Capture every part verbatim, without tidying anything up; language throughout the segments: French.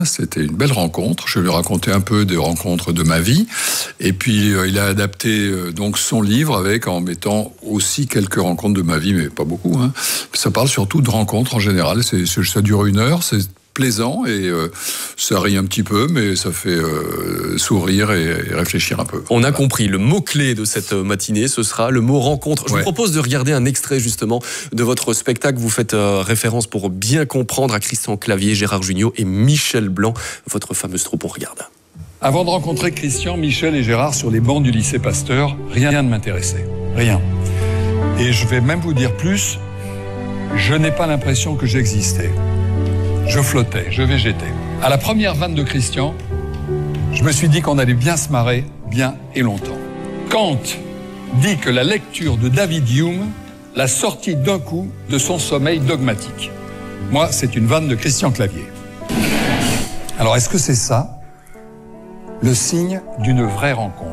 C'était une belle rencontre. Je lui ai raconté un peu des rencontres de ma vie. Et puis, euh, il a adapté euh, donc son livre avec, en mettant aussi quelques rencontres de ma vie, mais pas beaucoup. Hein. Ça parle surtout de rencontres en général. C'est, c'est, ça dure une heure, c'est plaisant et euh, ça rit un petit peu, mais ça fait euh, sourire et, et réfléchir un peu. On a compris, le mot-clé de cette matinée, ce sera le mot rencontre. Je ouais. vous propose de regarder un extrait justement de votre spectacle. Vous faites euh, référence pour bien comprendre à Christian Clavier, Gérard Jugnot et Michel Blanc, votre fameuse troupe. On regarde. Avant de rencontrer Christian, Michel et Gérard sur les bancs du lycée Pasteur, rien ne m'intéressait. Rien. Et je vais même vous dire plus, je n'ai pas l'impression que j'existais. Je flottais, je végétais. À la première vanne de Christian, je me suis dit qu'on allait bien se marrer, bien et longtemps. Kant dit que la lecture de David Hume l'a sorti d'un coup de son sommeil dogmatique. Moi, c'est une vanne de Christian Clavier. Alors, est-ce que c'est ça, le signe d'une vraie rencontre ?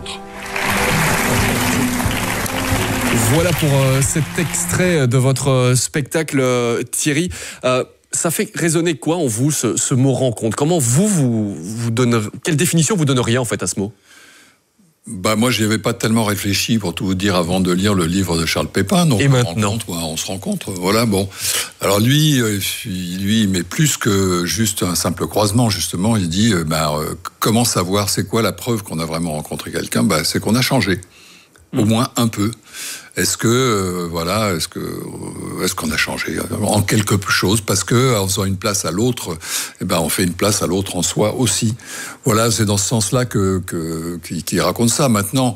Voilà pour euh, cet extrait de votre euh, spectacle, euh, Thierry. Euh, Ça fait résonner quoi en vous, ce, ce mot rencontre ? Comment vous, vous, vous donnez, quelle définition vous donneriez en fait à ce mot ? Bah moi, j'y avais pas tellement réfléchi, pour tout vous dire, avant de lire le livre de Charles Pépin. Donc, Et maintenant on, rencontre, on se rencontre, voilà, bon. Alors lui, lui, il met plus que juste un simple croisement, justement. Il dit, bah, comment savoir, c'est quoi la preuve qu'on a vraiment rencontré quelqu'un ? Bah, c'est qu'on a changé, mmh. au moins un peu. Est-ce que euh, voilà, est-ce que euh, est-ce qu'on a changé en quelque chose parce que en faisant une place à l'autre, eh ben on fait une place à l'autre en soi aussi. Voilà, c'est dans ce sens-là que que qu'il, qu'il raconte ça. Maintenant,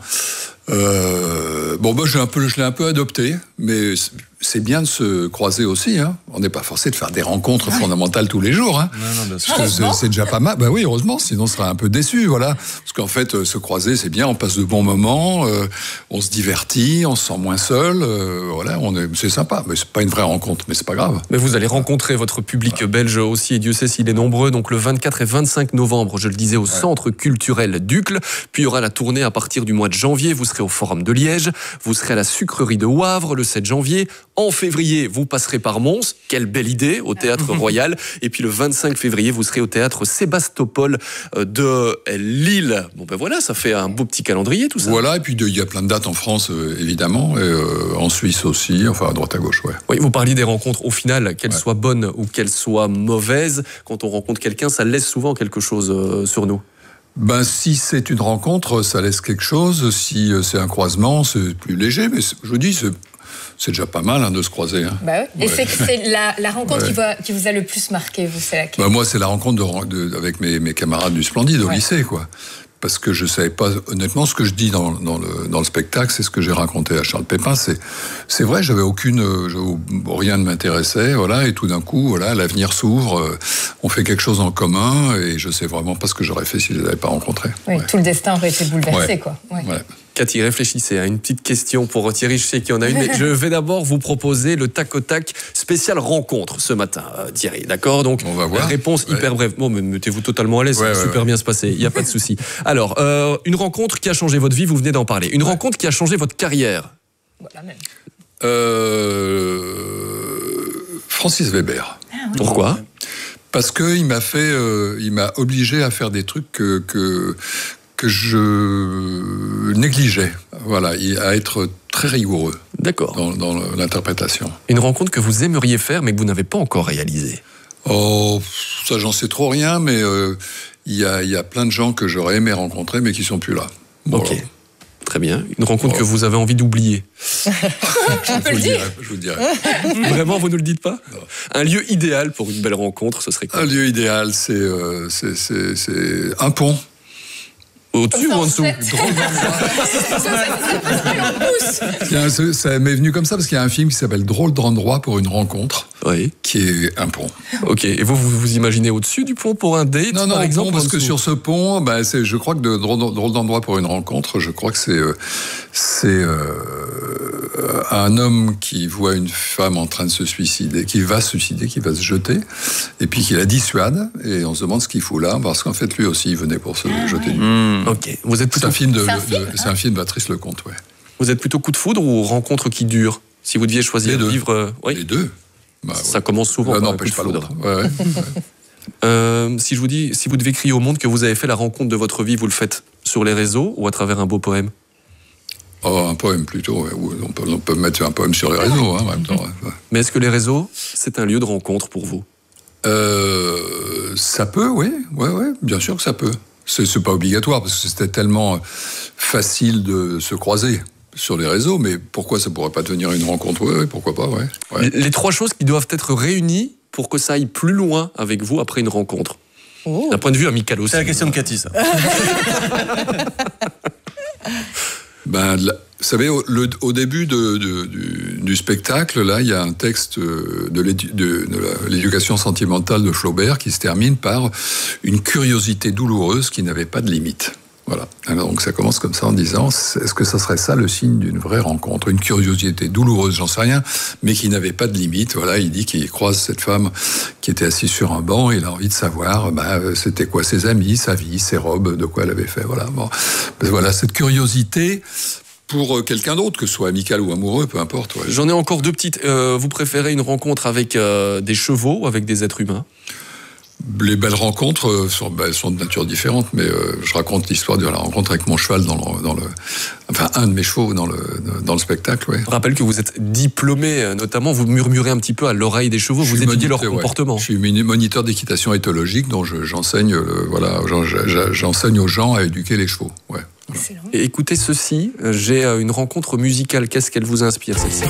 euh, bon, moi, j'ai un peu, je l'ai un peu adopté, mais c'est bien de se croiser aussi. Hein. On n'est pas forcé de faire des rencontres ouais. fondamentales tous les jours. Hein. Non, non, bien sûr. Parce que c'est, c'est déjà pas mal. Bah oui, heureusement, sinon on serait un peu déçu, voilà. Parce qu'en fait, euh, se croiser, c'est bien. On passe de bons moments, euh, on se divertit, on se sent moins seul. Euh, voilà, on est, c'est sympa. Mais c'est pas une vraie rencontre, mais c'est pas grave. Mais vous allez rencontrer votre public ouais. belge aussi, et Dieu sait s'il est nombreux. Donc le vingt-quatre et vingt-cinq novembre, je le disais, au ouais. Centre culturel d'Uccle. Puis il y aura la tournée à partir du mois de janvier. Vous serez au Forum de Liège. Vous serez à la Sucrerie de Wavre le sept janvier. En février, vous passerez par Mons. Quelle belle idée, au Théâtre Royal. Et puis le vingt-cinq février, vous serez au Théâtre Sébastopol de Lille. Bon ben voilà, ça fait un beau petit calendrier tout ça. Voilà, et puis il y a plein de dates en France, euh, évidemment, et euh, en Suisse aussi, enfin à droite à gauche, ouais. Oui, vous parliez des rencontres, au final, qu'elles ouais. soient bonnes ou qu'elles soient mauvaises, quand on rencontre quelqu'un, ça laisse souvent quelque chose euh, sur nous. Ben, si c'est une rencontre, ça laisse quelque chose. Si c'est un croisement, c'est plus léger, mais je vous dis, c'est... C'est déjà pas mal hein, de se croiser. Hein. Bah ouais. Et ouais. c'est, c'est la, la rencontre ouais. qui, va, qui vous a le plus marqué, vous, c'est laquelle ? Bah moi, c'est la rencontre de, de, avec mes, mes camarades du Splendide au ouais. lycée, quoi. Parce que je savais pas, honnêtement, ce que je dis dans, dans, le, dans le spectacle, c'est ce que j'ai raconté à Charles Pépin. C'est, c'est vrai, j'avais aucune, je, rien ne m'intéressait, voilà, et tout d'un coup, voilà, l'avenir s'ouvre, on fait quelque chose en commun, et je sais vraiment pas ce que j'aurais fait si je les avais pas rencontrés. Oui, ouais. tout le destin aurait été bouleversé, ouais. quoi. Ouais. Ouais. Cathy, réfléchissez à une petite question pour Thierry, je sais qu'il y en a une, mais je vais d'abord vous proposer le tac au tac spécial rencontre ce matin, Thierry, d'accord ? Donc, on va voir. Réponse ouais. hyper brève. Bon, mais mettez-vous totalement à l'aise, ouais, ça va ouais, super ouais. bien se passer, il n'y a pas de souci. Alors, euh, une rencontre qui a changé votre vie, vous venez d'en parler. Une ouais. rencontre qui a changé votre carrière. Voilà même. Euh... Francis Weber. Ah, oui. Pourquoi ? Parce qu'il m'a fait, euh, il m'a obligé à faire des trucs que... que que je négligeais, voilà, à être très rigoureux D'accord. Dans, dans l'interprétation. Une rencontre que vous aimeriez faire, mais que vous n'avez pas encore réalisée. Oh, ça j'en sais trop rien, mais il euh, y, a, y a plein de gens que j'aurais aimé rencontrer, mais qui sont plus là. Bon, ok, alors. Très bien. Une rencontre oh. que vous avez envie d'oublier. je, vous le dirai, je vous le dirai. Vraiment, vous ne le dites pas ? Non. Un lieu idéal pour une belle rencontre, ce serait quoi ? Un lieu idéal, c'est, euh, c'est, c'est, c'est un pont. Au-dessus ou en dessous ? Ça m'est venu comme ça parce qu'il y a un film qui s'appelle Drôle d'endroit pour une rencontre, oui. qui est un pont. Ok, et vous, vous vous imaginez au-dessus du pont pour un date, non, non, par exemple pont, parce que sur ce pont, bah, c'est, je crois que de Drôle d'endroit pour une rencontre, je crois que c'est, euh, c'est euh, un homme qui voit une femme en train de se suicider, qui va se suicider, qui va se jeter, et puis qui la dissuade, et on se demande ce qu'il fout là, parce qu'en fait, lui aussi, il venait pour se ah, jeter du mmh. Ok. Vous êtes plutôt... C'est un film de, c'est un de, film, de c'est un film de Patrice Lecomte, ouais. Vous êtes plutôt coup de foudre ou rencontre qui dure ? Si vous deviez choisir de vivre, euh, oui. Les deux. Bah, ça ouais. commence souvent. Ça par n'empêche un coup de pas foudre. l'autre. Ouais, ouais. Euh, si je vous dis, si vous devez crier au monde que vous avez fait la rencontre de votre vie, vous le faites sur les réseaux ou à travers un beau poème? Oh, un poème plutôt. Ouais. On, peut, on peut mettre un poème sur les réseaux, hein, en même temps. Ouais. Mais est-ce que les réseaux, c'est un lieu de rencontre pour vous? euh, Ça peut, oui. Ouais, ouais, bien sûr que ça peut. C'est, c'est pas obligatoire, parce que c'était tellement facile de se croiser sur les réseaux, mais pourquoi ça pourrait pas devenir une rencontre? Oui, ouais, pourquoi pas, ouais. ouais. Les, les trois choses qui doivent être réunies pour que ça aille plus loin avec vous après une rencontre. Oh. D'un point de vue amical aussi. C'est la question de Cathy, ça. Ben, vous savez, au, le, au début de, de, du, du spectacle, là, il y a un texte de, l'édu, de, de la, l'éducation sentimentale de Flaubert qui se termine par une curiosité douloureuse qui n'avait pas de limite. Voilà. Alors, donc ça commence comme ça en disant, est-ce que ça serait ça le signe d'une vraie rencontre? Une curiosité douloureuse, j'en sais rien, mais qui n'avait pas de limite. Voilà, il dit qu'il croise cette femme qui était assise sur un banc et il a envie de savoir, bah, c'était quoi ses amis, sa vie, ses robes, de quoi elle avait fait. Voilà. Bon. Voilà, cette curiosité pour quelqu'un d'autre, que ce soit amical ou amoureux, peu importe. Ouais. J'en ai encore deux petites. Euh, vous préférez une rencontre avec euh, des chevaux ou avec des êtres humains? Les belles rencontres euh, sont, bah, elles sont de nature différente, mais euh, je raconte l'histoire de la rencontre avec mon cheval dans le, dans le, enfin un de mes chevaux dans le dans le spectacle. Ouais. Je rappelle que vous êtes diplômé, notamment, vous murmurez un petit peu à l'oreille des chevaux, vous étudiez leur comportement. Ouais. Je suis moniteur d'équitation éthologique, donc je, j'enseigne, euh, voilà, j'enseigne aux gens à éduquer les chevaux. Ouais. Excellent. Et écoutez ceci, j'ai une rencontre musicale. Qu'est-ce qu'elle vous inspire, celle-ci?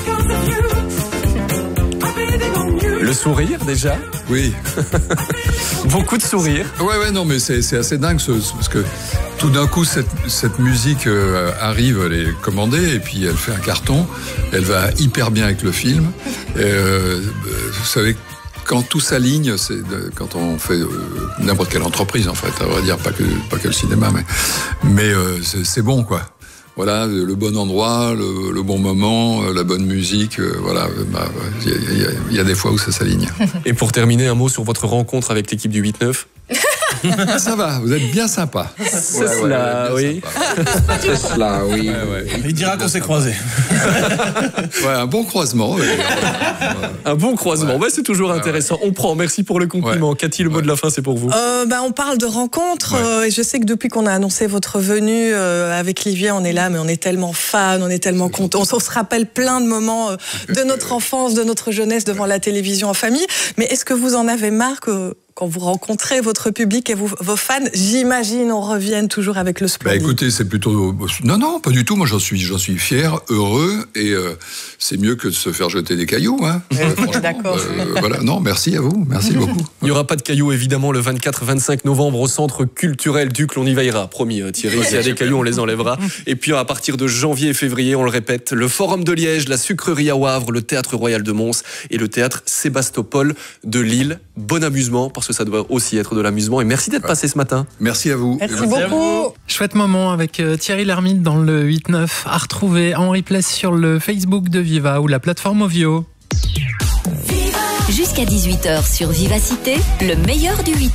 Le sourire, déjà? Oui. Beaucoup de sourires. Ouais, ouais, non, mais c'est, c'est assez dingue, ce, parce que tout d'un coup, cette, cette musique euh, arrive, elle est commandée, et puis elle fait un carton, elle va hyper bien avec le film. Et, euh, vous savez, quand tout s'aligne, c'est de, quand on fait euh, n'importe quelle entreprise, en fait, à vrai dire, pas que, pas que le cinéma, mais, mais euh, c'est, c'est bon, quoi. Voilà, le bon endroit, le, le bon moment, la bonne musique, euh, voilà, bah, il y, y, y a des fois où ça s'aligne. Et pour terminer, un mot sur votre rencontre avec l'équipe du huit neuf. Ça va, vous êtes bien sympa. C'est ouais, cela, ouais, oui. C'est cela, oui. Ouais, ouais. Il dira qu'on s'est croisés. Ouais, un bon croisement. Ouais. Un bon croisement, ouais. Bah, c'est toujours intéressant. Ouais, ouais. On prend, merci pour le compliment. Ouais. Cathy, le mot ouais. de la fin, c'est pour vous. Euh, bah, on parle de rencontres, ouais. euh, et je sais que depuis qu'on a annoncé votre venue euh, avec Livier, on est là, mais on est tellement fans, on est tellement contents. On, on se rappelle plein de moments euh, de notre enfance, de notre jeunesse devant la télévision en famille. Mais est-ce que vous en avez marre que quand vous rencontrez votre public et vous, vos fans, j'imagine, on revienne toujours avec le sport. Bah écoutez, c'est plutôt... Non, non, pas du tout. Moi, j'en suis, j'en suis fier, heureux, et euh, c'est mieux que de se faire jeter des cailloux. Hein. Euh, D'accord. Euh, voilà. Non, merci à vous. Merci beaucoup. Il n'y aura pas de cailloux, évidemment, le vingt-quatre vingt-cinq novembre au Centre culturel Ducle. On y veillera, promis, Thierry. S'il y a des cailloux, on les enlèvera. Et puis, à partir de janvier et février, on le répète, le Forum de Liège, la Sucrerie à Wavre, le Théâtre Royal de Mons et le Théâtre Sébastopol de Lille. Bon amusement, parce que ça doit aussi être de l'amusement. Et merci d'être passé ce matin. Merci à vous. Merci, merci beaucoup. Chouette moment avec euh, Thierry Lhermitte dans le huit neuf, à retrouver en replay sur le Facebook de Viva ou la plateforme Ovio. Jusqu'à dix-huit heures sur Vivacité, le meilleur du huit.